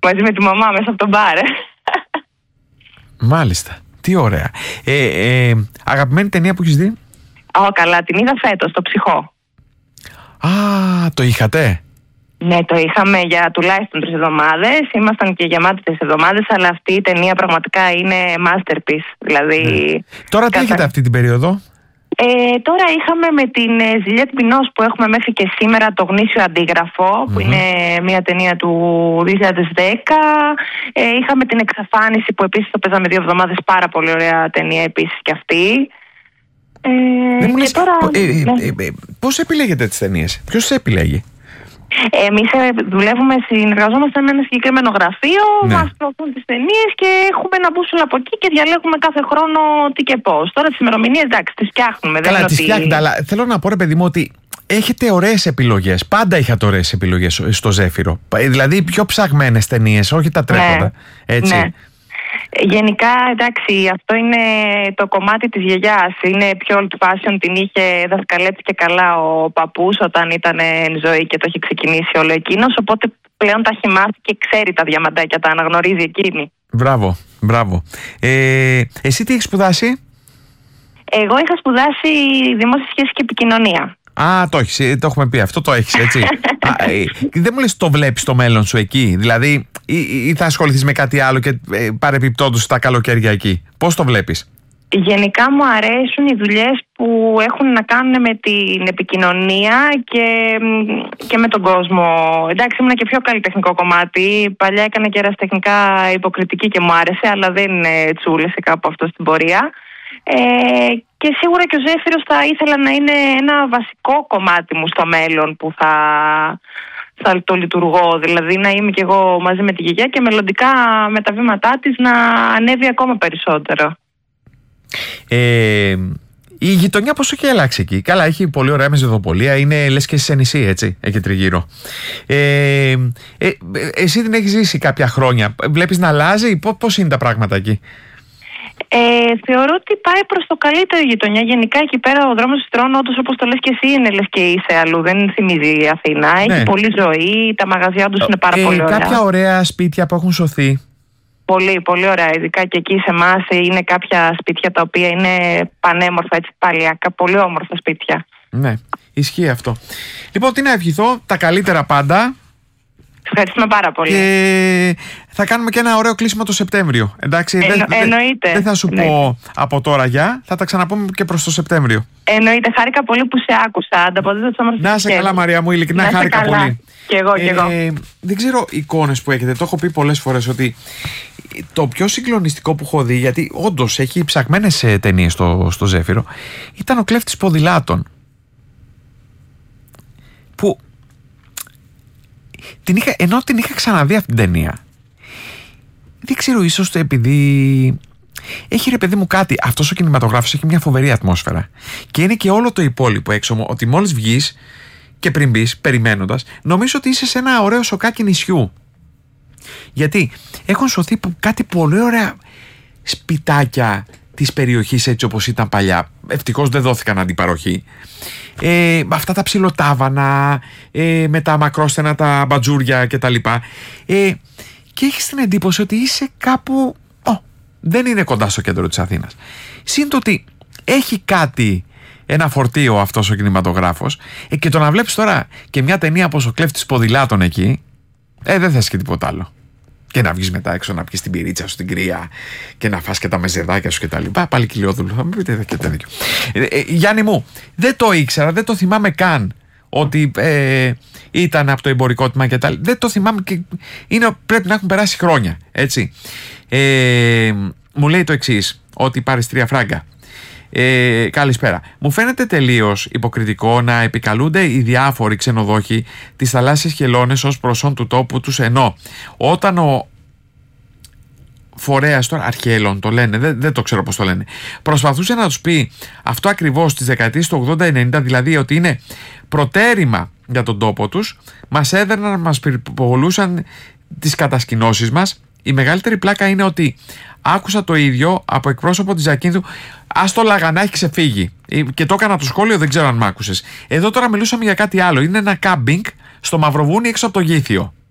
μαζί με τη μαμά μέσα από τον μπαρ. Μάλιστα. Τι ωραία. Αγαπημένη ταινία που έχεις δει? Καλά, την είδα φέτος, το Ψυχό. Το είχατε? Ναι, το είχαμε για τουλάχιστον 3 εβδομάδες. Ήμασταν και γεμάτοι 3 εβδομάδες, αλλά αυτή η ταινία πραγματικά είναι masterpiece. Δηλαδή. Τώρα τι έχετε αυτή την περίοδο? Τώρα είχαμε με την Ζιλιέτ Μπινός που έχουμε μέχρι και σήμερα το Γνήσιο Αντίγραφο, που είναι μια ταινία του 2010. Είχαμε την Εξαφάνιση που επίσης το παίζαμε 2 εβδομάδες, πάρα πολύ ωραία ταινία επίσης και αυτή. Πώς επιλέγετε τις ταινίες? Ποιος τις επιλέγει? Εμείς συνεργαζόμαστε με ένα συγκεκριμένο γραφείο, μας προωθούν τις ταινίες και έχουμε ένα μπούσουλα από εκεί και διαλέγουμε κάθε χρόνο τι και πώς. Τώρα τις ημερομηνίες, εντάξει, τις φτιάχνουμε. Καλά, τις φτιάχνετε, αλλά θέλω να πω, ρε παιδί μου, ότι έχετε ωραίες επιλογές. Πάντα είχατε ωραίες επιλογές στο Ζέφυρο. Δηλαδή πιο ψαγμένες ταινίες, όχι τα τρέχοντα. Έτσι. Ναι. Γενικά, εντάξει, αυτό είναι το κομμάτι της γιαγιάς. Είναι πιο old fashion, την είχε δασκαλέψει και καλά ο παππούς όταν ήταν εν ζωή και το έχει ξεκινήσει όλο εκείνος. Οπότε πλέον τα έχει μάθει και ξέρει τα διαμαντάκια, τα αναγνωρίζει εκείνη. Μπράβο. Εσύ τι έχεις σπουδάσει? Εγώ είχα σπουδάσει δημόσιες σχέσεις και επικοινωνία. Το έχεις, το έχουμε πει, αυτό το έχεις, έτσι. Δεν μου λες το βλέπεις το μέλλον σου εκεί? Δηλαδή, ή θα ασχοληθείς με κάτι άλλο και παρεπιπτόντως τα καλοκαίρια εκεί? Πώς το βλέπεις? Γενικά μου αρέσουν οι δουλειές που έχουν να κάνουν με την επικοινωνία και με τον κόσμο. Εντάξει, ήμουν και πιο καλλιτεχνικό κομμάτι. Παλιά έκανα και ερασιτεχνικά υποκριτική και μου άρεσε, αλλά δεν τσούλεσε κάπου αυτό στην πορεία. Και σίγουρα και ο Ζέφυρος θα ήθελα να είναι ένα βασικό κομμάτι μου στο μέλλον που θα το λειτουργώ. Δηλαδή να είμαι κι εγώ μαζί με τη γιαγιά και μελλοντικά με τα βήματά της να ανέβει ακόμα περισσότερο. Η γειτονιά πώς έχει αλλάξει εκεί? Καλά, έχει πολύ ωραία μεζεδοπολία, είναι λες και σε νησί, έτσι, εκεί τριγύρω. Εσύ την έχεις ζήσει κάποια χρόνια, βλέπεις να αλλάζει? Πώς είναι τα πράγματα εκεί? Θεωρώ ότι πάει προς το καλύτερο η γειτονιά. Γενικά εκεί πέρα ο δρόμος της Τρώνου, όντως όπως το λες και εσύ, είναι λες και είσαι αλλού. Δεν θυμίζει η Αθήνα. Έχει πολλή ζωή, τα μαγαζιά τους είναι πάρα πολύ ωραία. Κάποια ωραία σπίτια που έχουν σωθεί. Πολύ, πολύ ωραία. Ειδικά και εκεί σε εμάς είναι κάποια σπίτια τα οποία είναι πανέμορφα, έτσι παλιακά. Πολύ όμορφα σπίτια. Ναι, ισχύει αυτό. Λοιπόν, τι να ευχηθώ, τα καλύτερα πάντα. Ευχαριστούμε πάρα πολύ. Και θα κάνουμε και ένα ωραίο κλείσιμο το Σεπτέμβριο. Εντάξει, εννοείται. Δεν θα σου πω από τώρα θα τα ξαναπούμε και προς το Σεπτέμβριο. Εννοείται. Χάρηκα πολύ που σε άκουσα. Ανταποδίδω τις όμορφες. Να είσαι καλά, Μαρία μου, ειλικρινά χάρηκα πολύ. Και εγώ. Δεν ξέρω εικόνες που έχετε. Το έχω πει πολλές φορές ότι το πιο συγκλονιστικό που έχω δει, γιατί όντως έχει ψαγμένες ταινίες στο Ζέφυρο, ήταν ο κλέφτης ποδηλάτων. Που ενώ την είχα ξαναδεί αυτή την ταινία, δεν ξέρω, ίσως επειδή έχει, ρε παιδί μου, κάτι, αυτός ο κινηματογράφος έχει μια φοβερή ατμόσφαιρα και είναι και όλο το υπόλοιπο έξω, ότι μόλις βγεις και πριν μπεις περιμένοντας, νομίζω ότι είσαι σε ένα ωραίο σοκάκι νησιού, γιατί έχουν σωθεί κάτι πολύ ωραία σπιτάκια της περιοχής έτσι όπως ήταν παλιά. Ευτυχώς δεν δόθηκαν αντιπαροχή. Αυτά τα ψιλοτάβανα, με τα μακρόστενα, τα μπατζούρια κτλ. Και έχεις την εντύπωση ότι είσαι κάπου, δεν είναι κοντά στο κέντρο της Αθήνας. Συν το ότι έχει κάτι, ένα φορτίο αυτός ο κινηματογράφος, και το να βλέπεις τώρα και μια ταινία όπως ο κλέφτης ποδηλάτων εκεί, δεν θες και τίποτα άλλο. Και να βγεις μετά έξω να πιεις την πυρίτσα σου, την κρύα και να φας και τα μεζεδάκια σου και τα λοιπά. Πάλι κοιλιόδουλο, θα μου πείτε και τέτοιο. Γιάννη μου, δεν το ήξερα, δεν το θυμάμαι καν ότι ήταν από το εμπορικό τμήμα και τα λοιπά. Δεν το θυμάμαι και πρέπει να έχουν περάσει χρόνια, έτσι. Μου λέει το εξής, ότι πάρεις 3 φράγκα. Καλησπέρα. Μου φαίνεται τελείως υποκριτικό να επικαλούνται οι διάφοροι ξενοδόχοι τις θαλάσσιες χελώνες ως προσόν του τόπου τους, ενώ όταν ο φορέας, τώρα αρχαιελών το λένε, δεν το ξέρω πώς το λένε, προσπαθούσε να τους πει αυτό ακριβώς στις δεκαετίες του 80-90, δηλαδή ότι είναι προτέρημα για τον τόπο τους, μας έδερναν, μας πυρπολούσαν τις κατασκηνώσεις μας. Η μεγαλύτερη πλάκα είναι ότι άκουσα το ίδιο από εκπρόσωπο της Ζακίνθου. Ας το Λαγανά έχει ξεφύγει. Και το έκανα το σχόλιο, δεν ξέρω αν μ' άκουσες. Εδώ τώρα μιλούσαμε για κάτι άλλο. Είναι ένα κάμπινγκ στο Μαυροβούνι έξω από το Γήθιο.